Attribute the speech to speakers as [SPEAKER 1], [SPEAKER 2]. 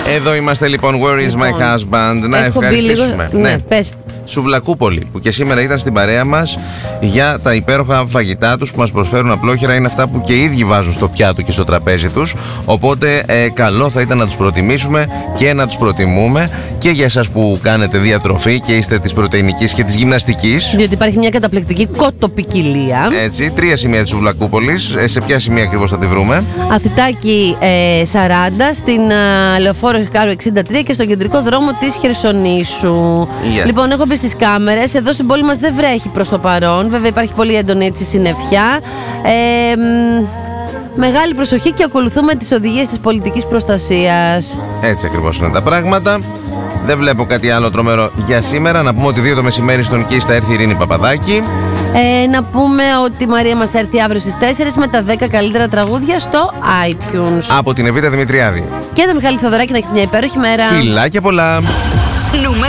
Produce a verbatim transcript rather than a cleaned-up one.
[SPEAKER 1] Εδώ είμαστε λοιπόν. Where is
[SPEAKER 2] λοιπόν,
[SPEAKER 1] my husband? Να ευχαριστήσουμε.
[SPEAKER 2] Λίγο... Ναι, ναι, πες.
[SPEAKER 1] Σουβλακούπολη, που και σήμερα ήταν στην παρέα μας για τα υπέροχα φαγητά τους που μας προσφέρουν απλόχερα. Είναι αυτά που και οι ίδιοι βάζουν στο πιάτο και στο τραπέζι τους. Οπότε ε, καλό θα ήταν να τους προτιμήσουμε και να τους προτιμούμε και για εσάς που κάνετε διατροφή και είστε της πρωτεϊνικής και της γυμναστικής. Διότι υπάρχει μια καταπληκτική κοτοπικιλία. Έτσι, τρία σημεία της Σουβλακούπολης. Ε, σε ποια σημεία ακριβώς θα τη βρούμε?
[SPEAKER 2] Αθητάκη ε, σαράντα, στην ε, Λεωφόρο Χικάρου εξήντα τρία και στον κεντρικό δρόμο της Χερσονήσου.
[SPEAKER 1] Yes.
[SPEAKER 2] Λοιπόν, έχω μπει στις κάμερες. Εδώ στην πόλη μας δεν βρέχει προς το παρόν. Βέβαια υπάρχει πολύ έντονη έτσι συννεφιά. Ε, μ, μεγάλη προσοχή και ακολουθούμε τις οδηγίες της πολιτικής προστασίας.
[SPEAKER 1] Έτσι ακριβώς είναι τα πράγματα. Δεν βλέπω κάτι άλλο τρομερό για σήμερα. Να πούμε ότι δύο το μεσημέρι στον Kiss θα έρθει η Ειρήνη Παπαδάκη.
[SPEAKER 2] Ε, να πούμε ότι η Μαρία μας θα έρθει αύριο στις τέσσερις με τα δέκα καλύτερα τραγούδια στο iTunes.
[SPEAKER 1] Από την Εβίτα Δημητριάδη.
[SPEAKER 2] Και το Μιχάλη Θοδωράκη, να έχετε μια υπέροχη μέρα.
[SPEAKER 1] Φιλάκια πολλά.